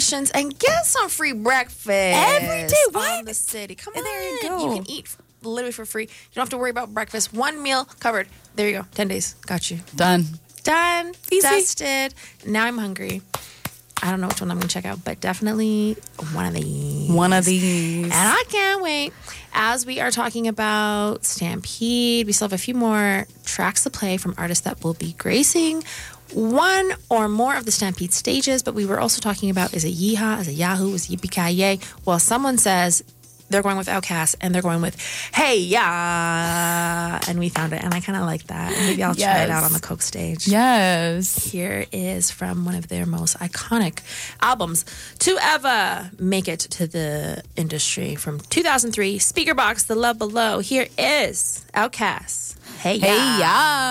Congratulations, and get some free breakfast every day. What? On the city. Come And on, there you go. can eat literally for free. You don't have to worry about breakfast. One meal covered. There you go. 10 days. Got you. Done. Easy. Dusted. Now I'm hungry. I don't know which one I'm going to check out, but definitely one of these. And I can't wait. As we are talking about Stampede, we still have a few more tracks to play from artists that will be gracing one or more of the Stampede stages. But we were also talking about, is it Yeehaw, is it Yahoo, is it Yippee-Ki-Yay? Well, someone says they're going with Outkast, and they're going with Hey Ya, and we found it, and I kind of like that. Maybe I'll try it out on the Coke stage. Yes. Here is from one of their most iconic albums to ever make it to the industry from 2003, Speakerboxxx, The Love Below. Here is Outkast. Hey Ya. Hey Ya.